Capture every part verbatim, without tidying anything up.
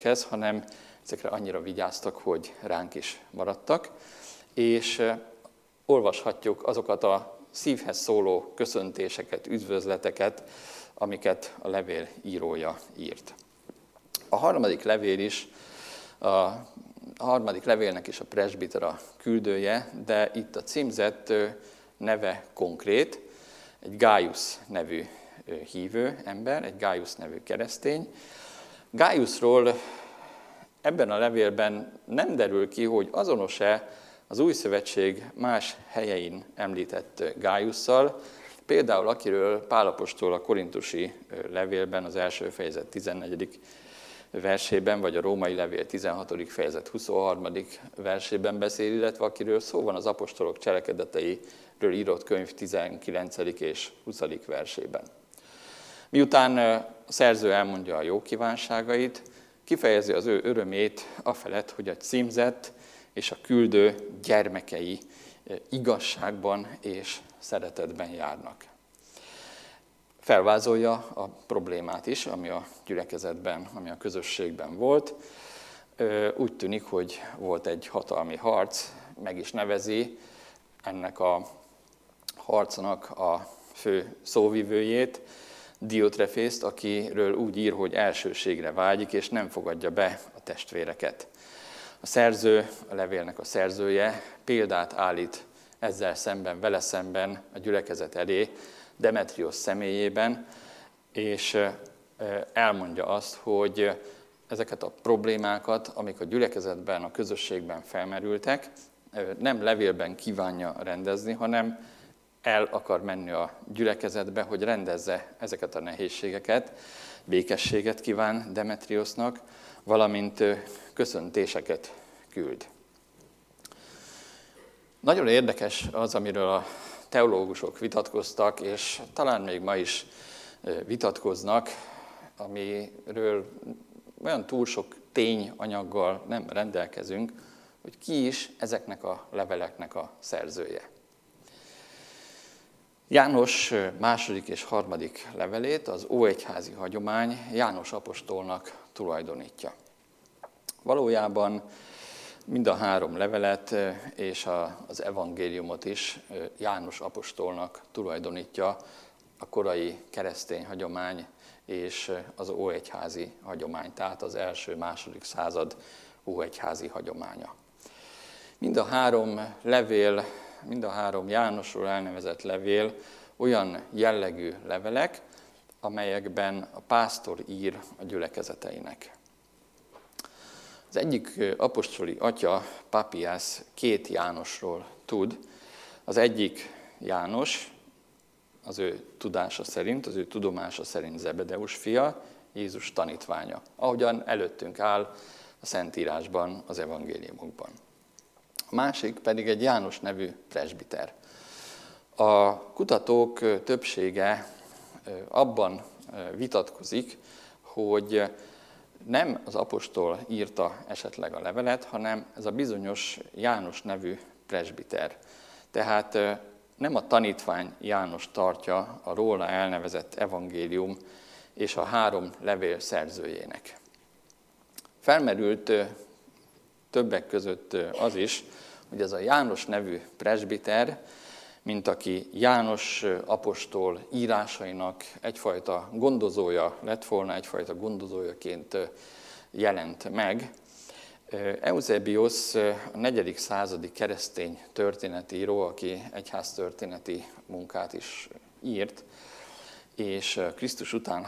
hanem ezekre annyira vigyáztak, hogy ránk is maradtak, és olvashatjuk azokat a szívhez szóló köszöntéseket, üdvözleteket, amiket a levél írója írt. A harmadik levél is, a harmadik levélnek is a presbiter a küldője, de itt a címzett neve konkrét, egy Gájusz nevű hívő ember, egy Gájusz nevű keresztény. Gájuszról ebben a levélben nem derül ki, hogy azonos-e az Új Szövetség más helyein említett Gájusszal, például akiről Pál apostol a korintusi levélben, az első fejezet tizennegyedik versében, vagy a római levél tizenhatodik fejezet huszonharmadik versében beszél, illetve akiről szó van az apostolok cselekedeteiről írott könyv tizenkilencedik és huszadik versében. Miután a szerző elmondja a jó kívánságait, kifejezi az ő örömét afelett, hogy a címzett és a küldő gyermekei igazságban és szeretetben járnak. Felvázolja a problémát is, ami a gyülekezetben, ami a közösségben volt. Úgy tűnik, hogy volt egy hatalmi harc, meg is nevezi ennek a harcnak a fő szóvivőjét, Diotrefészt, akiről úgy ír, hogy elsőségre vágyik, és nem fogadja be a testvéreket. A szerző, a levélnek a szerzője példát állít ezzel szemben, vele szemben a gyülekezet elé, Demetrios személyében, és elmondja azt, hogy ezeket a problémákat, amik a gyülekezetben, a közösségben felmerültek, nem levélben kívánja rendezni, hanem el akar menni a gyülekezetbe, hogy rendezze ezeket a nehézségeket, békességet kíván Demetriosnak, valamint köszöntéseket küld. Nagyon érdekes az, amiről a teológusok vitatkoztak, és talán még ma is vitatkoznak, amiről olyan túl sok tényanyaggal nem rendelkezünk, hogy ki is ezeknek a leveleknek a szerzője. János második és harmadik levelét az óegyházi hagyomány János apostolnak tulajdonítja. Valójában mind a három levelet és az evangéliumot is János apostolnak tulajdonítja a korai keresztény hagyomány és az óegyházi hagyomány, tehát az első-második század óegyházi hagyománya. Mind a három levél, mind a három Jánosról elnevezett levél olyan jellegű levelek, amelyekben a pásztor ír a gyülekezeteinek. Az egyik apostoli atya, Papias, két Jánosról tud. Az egyik János, az ő tudása szerint, az ő tudomása szerint Zebedeus fia, Jézus tanítványa, ahogyan előttünk áll a Szentírásban, az evangéliumokban. A másik pedig egy János nevű presbiter. A kutatók többsége abban vitatkozik, hogy nem az apostol írta esetleg a levelet, hanem ez a bizonyos János nevű presbiter. Tehát nem a tanítvány János tartja a róla elnevezett evangélium és a három levél szerzőjének. Felmerült többek között az is, hogy ez a János nevű presbiter, mint aki János apostol írásainak egyfajta gondozója lett volna, egyfajta gondozójaként jelent meg. Eusebius, a negyedik századi keresztény történetíró, aki egyháztörténeti munkát is írt, és Krisztus után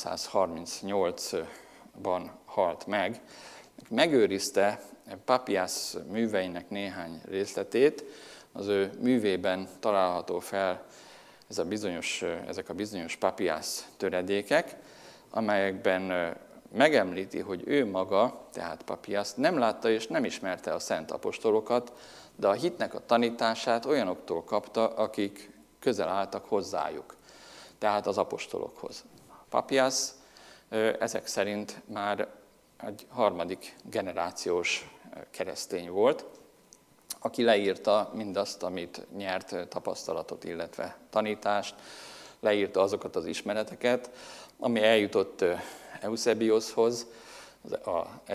háromszázharmincnyolcban halt meg, megőrizte Papias műveinek néhány részletét. Az ő művében található fel ez a bizonyos, ezek a bizonyos Papias töredékek, amelyekben megemlíti, hogy ő maga, tehát Papias nem látta és nem ismerte a szent apostolokat, de a hitnek a tanítását olyanoktól kapta, akik közel álltak hozzájuk, tehát az apostolokhoz. Papias ezek szerint már egy harmadik generációs keresztény volt, aki leírta mindazt, amit nyert tapasztalatot, illetve tanítást, leírta azokat az ismereteket, ami eljutott Eusebiushoz, a